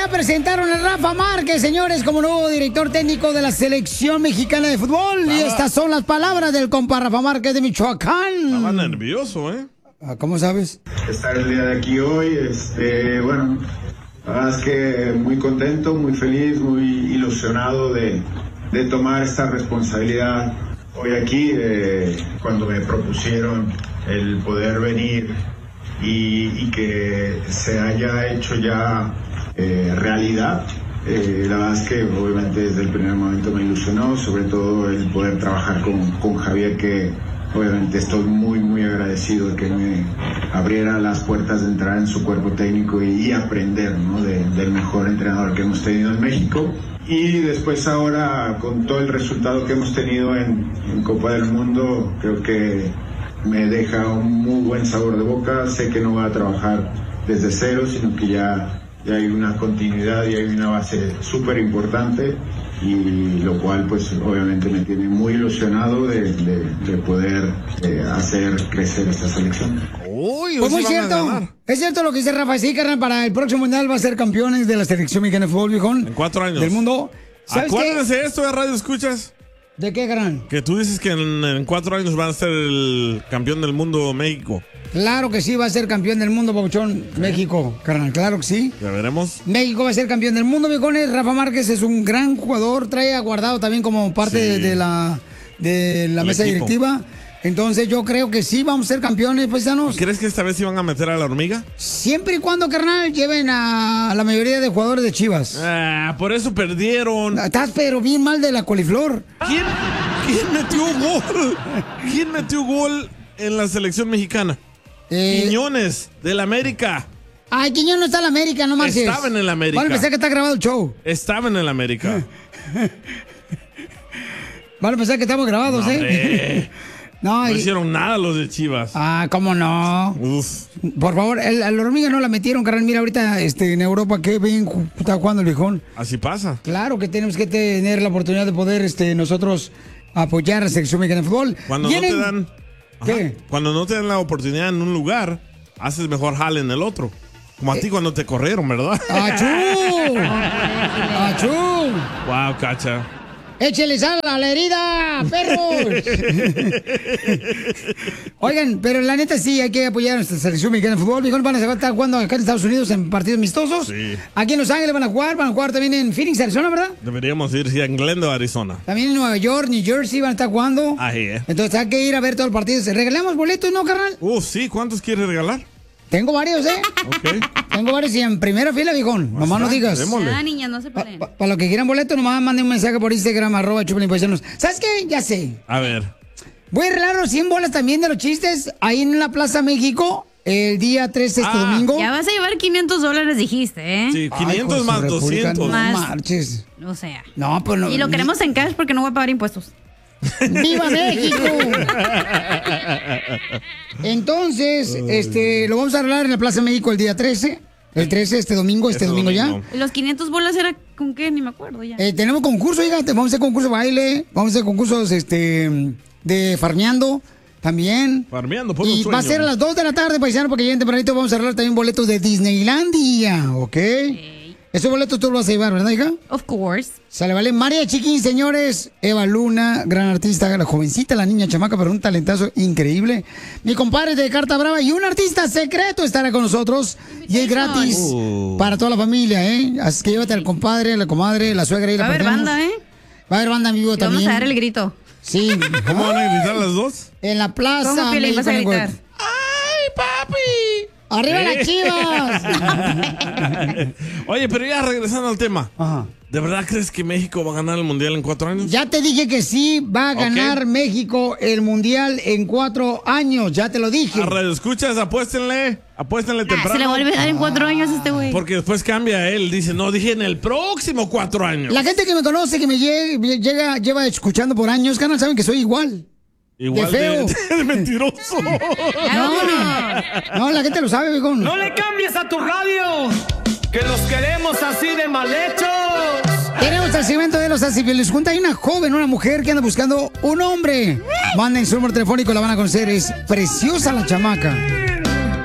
ya presentaron a Rafa Márquez, señores, como nuevo director técnico de la selección mexicana de fútbol. Y estas son las palabras del compa Rafa Márquez de Michoacán. Estaba nervioso, ¿eh? ¿Cómo sabes? Estar el día de aquí hoy, bueno, la verdad es que muy contento, muy feliz, muy ilusionado de tomar esta responsabilidad hoy aquí, cuando me propusieron el poder venir y que se haya hecho ya realidad. La verdad es que obviamente desde el primer momento me ilusionó, sobre todo el poder trabajar con Javier, que obviamente estoy muy agradecido de que me abriera las puertas de entrar en su cuerpo técnico y aprender, ¿no?, del mejor entrenador que hemos tenido en México. Y después ahora, con todo el resultado que hemos tenido en Copa del Mundo, creo que me deja un muy buen sabor de boca. Sé que no voy a trabajar desde cero, sino que ya hay una continuidad y hay una base súper importante, y lo cual pues obviamente me tiene muy ilusionado de poder hacer crecer esta selección. Pues muy cierto, es cierto lo que dice Rafa. Sí, carnal, para el próximo mundial va a ser campeones de la selección mexicana de fútbol, viejón. En 4 años. Del mundo. Acuérdense esto de Radio Escuchas. ¿De qué, carnal? Que tú dices que en 4 años van a ser el campeón del mundo México. Claro que sí, va a ser campeón del mundo, Pabuchón. México, carnal, claro que sí. Ya veremos. México va a ser campeón del mundo, viejones. Rafa Márquez es un gran jugador, trae a Guardado también como parte de la mesa directiva. Entonces yo creo que sí vamos a ser campeones, paisanos. ¿Crees que esta vez iban a meter a la hormiga? Siempre y cuando, carnal, lleven a la mayoría de jugadores de Chivas. Por eso perdieron. Estás pero bien mal de la coliflor. ¿Quién metió gol? ¿Quién metió gol en la selección mexicana? Quiñones, del América. Ay, Quiñones no está en la América, no marches. Estaba en el América. Van a pensar que está grabado el show. Estaba en el América. Van a pensar que estamos grabados, No hicieron nada los de Chivas. ¿Cómo no? Uf. Por favor, a la hormiga no la metieron, carnal. Mira, ahorita en Europa, qué bien está jugando el viejón. Así pasa. Claro que tenemos que tener la oportunidad de poder nosotros apoyar a la selección mexicana de fútbol. Cuando no te dan... ¿Qué? Cuando no te dan la oportunidad en un lugar, haces mejor jale en el otro. Como a ti cuando te corrieron, ¿verdad? ¡Achú! ¡Achú! Wow, Cacha. ¡Échele sal a la herida, perros! Oigan, pero la neta sí, hay que apoyar a nuestra selección mexicana de fútbol. Mejor van a estar jugando acá en Estados Unidos en partidos amistosos. Sí. Aquí en Los Ángeles van a jugar también en Phoenix, Arizona, ¿verdad? Deberíamos ir a Glendale, Arizona. También en Nueva York, New Jersey van a estar jugando. Ahí, Entonces hay que ir a ver todos los partidos. ¿Regalamos boletos, no, carnal? Sí, ¿cuántos quieres regalar? Tengo varios, Ok. Tengo varios y en primera fila, viejón. Nomás no digas. Niña, no se peleen. Para los que quieran boletos, nomás manden un mensaje por Instagram, @chupelinpaisanos. ¿Sabes qué? Ya sé. A ver. Voy a regalar los 100 bolas también de los chistes ahí en la Plaza México el día 13 domingo. Ya vas a llevar $500, dijiste, ¿eh? Sí, 500 más 200. No Más. marches. O sea. No, pues no. Y lo queremos en cash porque no voy a pagar impuestos. ¡Viva México! Entonces, lo vamos a arreglar en la Plaza México el día 13. El 13, domingo ya. ¿Los 500 bolas era con qué? Ni me acuerdo ya. Tenemos concurso, fíjate, vamos a hacer concurso de baile, vamos a hacer concursos de farmeando también. Farmeando, por y va a ser a las 2 de la tarde, paisano, porque ya en tempranito vamos a arreglar también boletos de Disneylandia, ¿ok? Esos boletos tú los vas a llevar, ¿verdad, hija? Of course. Sale, vale. María Chiquín, señores. Eva Luna, gran artista, la jovencita, la niña chamaca, pero un talentazo increíble. Mi compadre de Carta Brava y un artista secreto estará con nosotros. Y es gratis para toda la familia, ¿eh? Así que llévate al compadre, a la comadre, la suegra y la Va a haber banda, ¿eh? Va a haber banda en vivo también. Vamos a dar el grito. Sí. ¿Cómo van a gritar las dos? En la plaza. ¿Cómo, Piolín, vas a gritar? ¡Ay, papi! ¡Arriba las Chivas! Oye, pero ya regresando al tema. Ajá. ¿De verdad crees que México va a ganar el Mundial en 4 años? Ya te dije que sí, va a ganar México el Mundial en 4 años. Ya te lo dije. A Radio Escuchas, apuéstenle temprano. Se le vuelve a dar en 4 años a este güey. Porque después cambia él. Dice, no, dije en el próximo 4 años. La gente que me conoce, que me lleva escuchando por años, canal, saben que soy igual. Igual de feo. De mentiroso. No, la gente lo sabe, viejo. No le cambies a tu radio, que los queremos así de mal hechos. Tenemos el segmento de los Asifieles. Junta hay una joven, una mujer que anda buscando un hombre. Manden su número telefónico, la van a conocer. Es preciosa la chamaca.